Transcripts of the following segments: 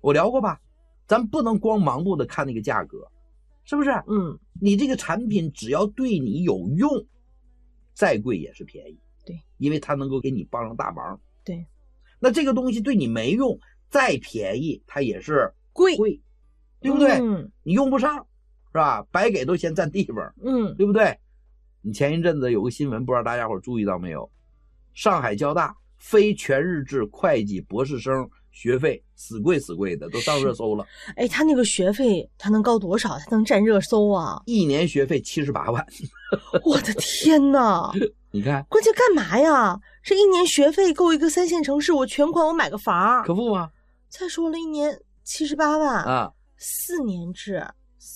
我聊过吧，咱不能光盲目的看那个价格，是不是？你这个产品只要对你有用，再贵也是便宜。 对， 因为它能够给你帮上大忙。 对， 那这个东西对你没用，再便宜它也是贵， 对不对？你用不上，是吧？白给都嫌占地方，对不对？你前一阵子有个新闻，不知道大家伙注意到没有？上海交大非全日制会计博士生学费死贵的，都上热搜了。 哎，他那个学费他能高多少？他能占热搜啊 ？1年学费78万。 我的天哪！ 你看， 关键干嘛呀？这1年学费够一个3线城市我全款我买个房， 可不吗？ 再说了，1年78万啊 ，4年制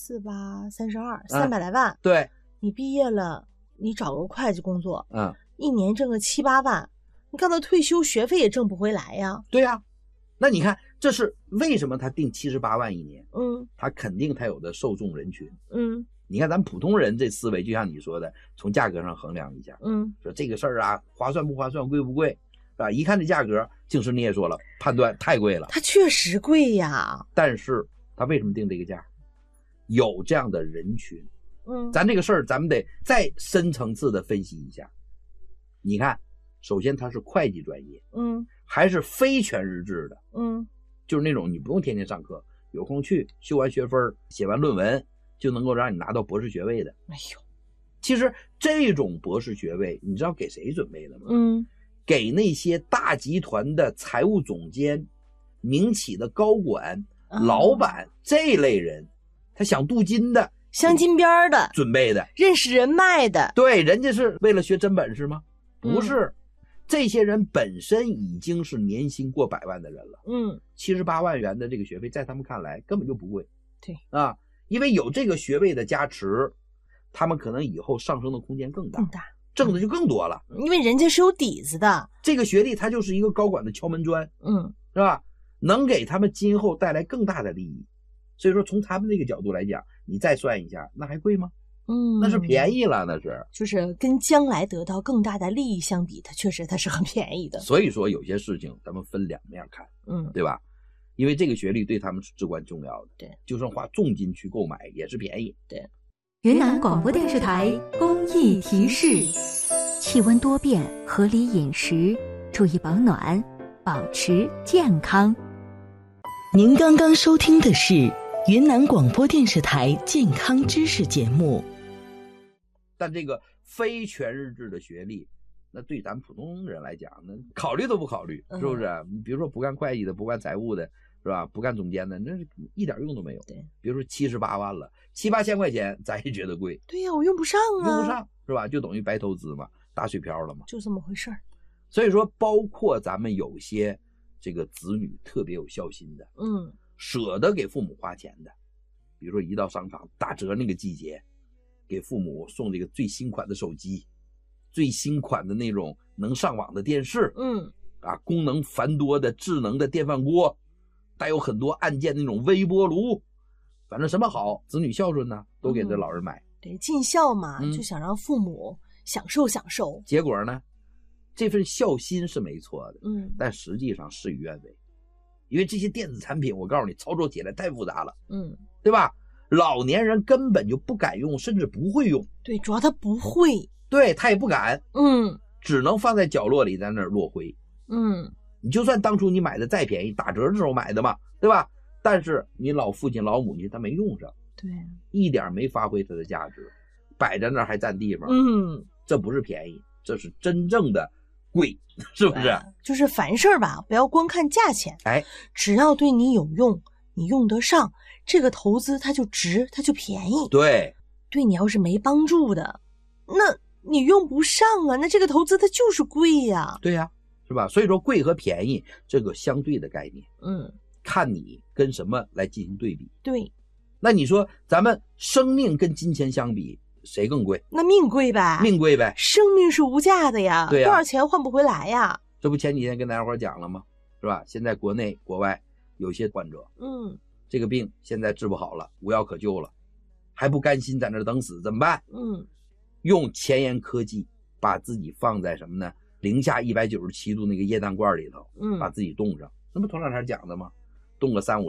，4832，300来万。 对， 你毕业了，你找个会计工作，1年挣个7、8万，你干到退休学费也挣不回来呀。 对呀，那你看这是为什么他定78万1年？他肯定他有的受众人群。你看咱普通人这思维，就像你说的，从价格上衡量一下，说这个事儿啊，划算不划算，贵不贵，是吧？一看这价格，净是你也说了，判断太贵了。 它确实贵呀， 但是他为什么定这个价？有这样的人群，咱这个事儿咱们得再深层次的分析一下。你看，首先它是会计专业，还是非全日制的，就是那种你不用天天上课，有空去修完学分，写完论文。就能够让你拿到博士学位的。 哎呦， 其实这种博士学位，你知道给谁准备的吗？给那些大集团的财务总监、民企的高管、老板这类人，他想镀金的、 镶金边的准备的， 认识人脉的。 对，人家是为了学真本事吗？不是，这些人本身已经是年薪过100万的人了。78万元的这个学费，在他们看来根本就不贵。 对啊。因为有这个学位的加持，他们可能以后上升的空间更大，挣的就更多了。 因为人家是有底子的， 这个学历它就是一个高管的敲门砖，是吧？能给他们今后带来更大的利益。所以说，从他们那个角度来讲，你再算一下，那还贵吗？那是便宜了，那是就是跟将来得到更大的利益相比，它确实它是很便宜的。 所以说，有些事情咱们分两面看，对吧？因为这个学历对他们是至关重要的， 对， 就算花重金去购买也是便宜。 对， 云南广播电视台公益提示：气温多变，合理饮食，注意保暖，保持健康。 您刚刚收听的是云南广播电视台健康知识节目。 但这个非全日制的学历，那对咱普通人来讲，那考虑都不考虑，是不是？你比如说不干会计的，不干财务的，是吧？不干总监的，那一点用都没有。 对， 比如说78万了，7、8千块钱，咱也觉得贵。 对呀，我用不上啊， 用不上是吧？就等于白投资嘛，打水漂了嘛， 就这么回事儿。 所以说，包括咱们有些这个子女特别有孝心的，舍得给父母花钱的，比如说一到商场打折那个季节，给父母送这个最新款的手机。最新款的那种能上网的电视，功能繁多的智能的电饭锅，带有很多按键的那种微波炉，反正什么好，子女孝顺呢，都给这老人买。 对，尽孝嘛，就想让父母享受享受。 结果呢，这份孝心是没错的，但实际上事与愿违，因为这些电子产品，我告诉你，操作起来太复杂了，对吧？老年人根本就不敢用，甚至不会用。 对，主要他不会。 对，他也不敢，只能放在角落里，在那儿落灰。你就算当初你买的再便宜，打折的时候买的嘛，对吧？但是你老父亲老母亲他没用上， 对， 一点没发挥它的价值，摆在那儿还占地方。这不是便宜，这是真正的贵，是不是？ 就是凡事吧，不要光看价钱，只要对你有用，你用得上，这个投资它就值，它就便宜。 对， 对你要是没帮助的，那你用不上啊，那这个投资它就是贵呀。 对呀，是吧？所以说贵和便宜这个相对的概念，看你跟什么来进行对比。 对， 那你说咱们生命跟金钱相比，谁更贵？ 那命贵呗， 命贵呗， 生命是无价的呀， 对呀， 多少钱换不回来呀？ 这不前几天跟大家伙讲了吗？是吧？现在国内国外有些患者，这个病现在治不好了，无药可救了，还不甘心在那等死，怎么办？用前沿科技把自己放在什么呢？零下197度那个液氮罐里头，把自己冻上。那不头两天讲的吗？冻个3、5